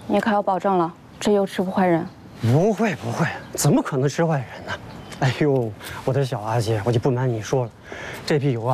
你可要保证了，这油吃不坏人。 不会，怎么可能吃坏人呢？哎呦，我的小阿姐，我就不瞒你说了，这批油啊。